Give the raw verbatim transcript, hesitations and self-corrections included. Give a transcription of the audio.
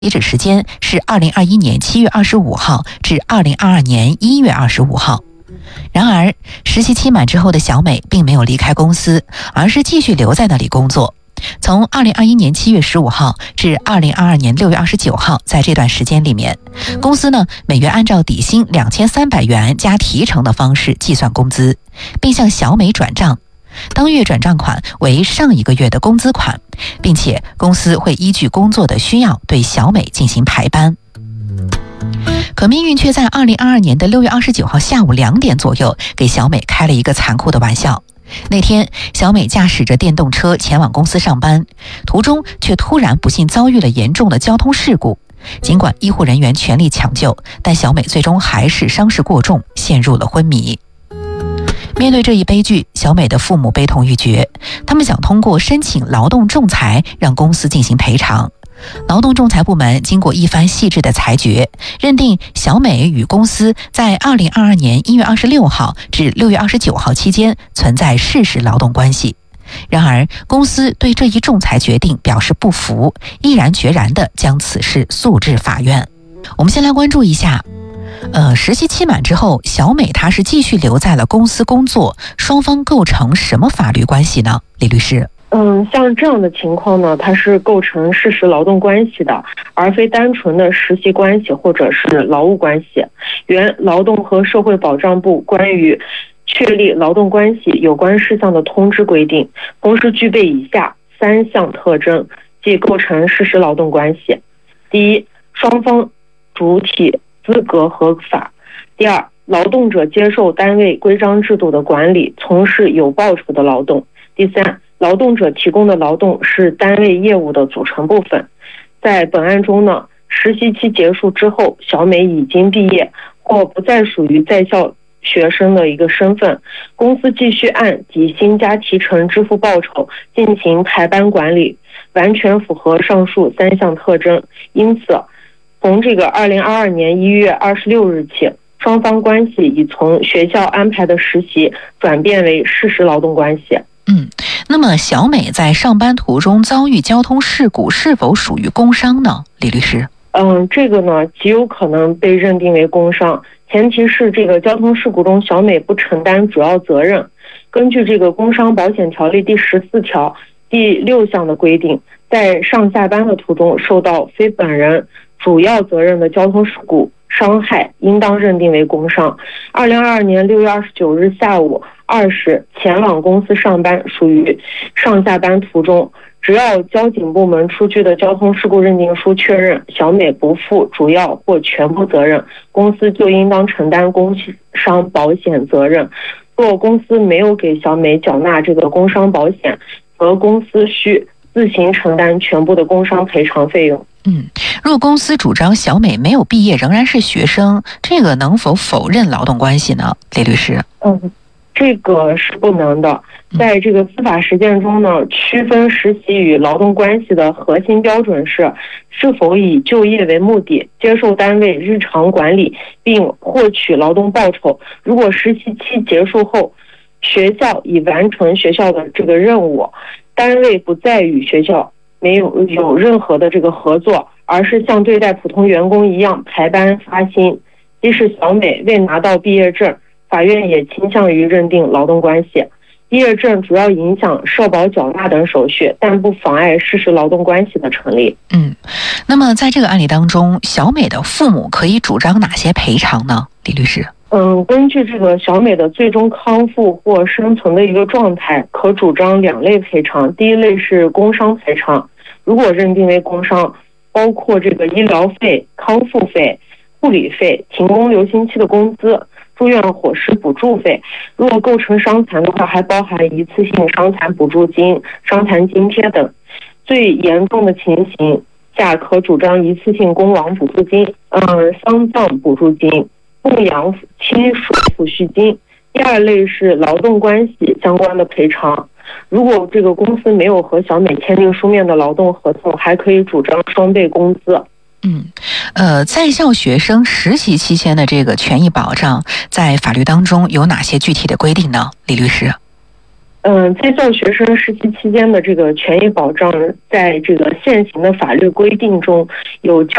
截止时间是二零二一年七月二十五号至二零二二年一月二十五号。然而，实习期满之后的小美并没有离开公司，而是继续留在那里工作。从二零二一年七月十五号至二零二二年六月二十九号，在这段时间里面，公司呢每月按照底薪两千三百元加提成的方式计算工资，并向小美转账。当月转账款为上一个月的工资款，并且公司会依据工作的需要对小美进行排班。可命运却在二零二二年的六月二十九号下午两点左右给小美开了一个残酷的玩笑。那天，小美驾驶着电动车前往公司上班，途中却突然不幸遭遇了严重的交通事故。尽管医护人员全力抢救，但小美最终还是伤势过重，陷入了昏迷。面对这一悲剧，小美的父母悲痛欲绝，他们想通过申请劳动仲裁让公司进行赔偿。劳动仲裁部门经过一番细致的裁决，认定小美与公司在二零二二年一月二十六号至六月二十九号期间存在事实劳动关系。然而，公司对这一仲裁决定表示不服，毅然决然地将此事诉至法院。我们先来关注一下呃，实习期满之后，小美她是继续留在了公司工作，双方构成什么法律关系呢？李律师。 嗯，像这样的情况呢，它是构成事实劳动关系的，而非单纯的实习关系或者是劳务关系。原劳动和社会保障部关于确立劳动关系有关事项的通知规定，同时具备以下三项特征，即构成事实劳动关系。第一，双方主体资格合法。第二，劳动者接受单位规章制度的管理，从事有报酬的劳动。第三，劳动者提供的劳动是单位业务的组成部分。在本案中呢，实习期结束之后，小美已经毕业或不再属于在校学生的一个身份，公司继续按底薪加提成支付报酬进行排班管理，完全符合上述三项特征。因此，从这个二零二二年一月二十六日起，双方关系已从学校安排的实习转变为事实劳动关系。 嗯，那么小美在上班途中遭遇交通事故，是否属于工伤呢？李律师。 嗯，这个呢极有可能被认定为工伤，前提是这个交通事故中小美不承担主要责任。根据这个工伤保险条例第十四条第六项的规定，在上下班的途中受到非本人主要责任的交通事故伤害，应当认定为工伤。二零二二年六月二十九日下午二时前往公司上班，属于上下班途中，只要交警部门出具的交通事故认定书确认小美不负主要或全部责任，公司就应当承担工伤保险责任。若公司没有给小美缴纳这个工伤保险，则公司需自行承担全部的工伤赔偿费用。 嗯，若公司主张小美没有毕业仍然是学生，这个能否否认劳动关系呢？李律师。 嗯，这个是不能的。在这个司法实践中呢，区分实习与劳动关系的核心标准是是否以就业为目的，接受单位日常管理并获取劳动报酬。如果实习期结束后，学校已完成学校的这个任务，单位不再与学校没有有任何的这个合作，而是像对待普通员工一样排班发薪，即使小美未拿到毕业证，法院也倾向于认定劳动关系。毕业证主要影响社保缴纳等手续，但不妨碍事实劳动关系的成立。 嗯，那么在这个案例当中，小美的父母可以主张哪些赔偿呢？李律师。 嗯，根据这个小美的最终康复或生存的一个状态，可主张两类赔偿。第一类是工伤赔偿，如果认定为工伤，包括这个医疗费、康复费、护理费、停工留薪期的工资、住院伙食补助费。如果构成伤残的话，还包含一次性伤残补助金、伤残津贴等。最严重的情形下，可主张一次性工亡补助金、嗯，丧葬补助金、供养亲属抚恤金。第二类是劳动关系相关的赔偿，如果这个公司没有和小美签订书面的劳动合同，还可以主张双倍工资。 嗯，呃，在校学生实习期间的这个权益保障，在法律当中有哪些具体的规定呢？李律师。 嗯，在校学生实习期间的这个权益保障，在这个现行的法律规定中有较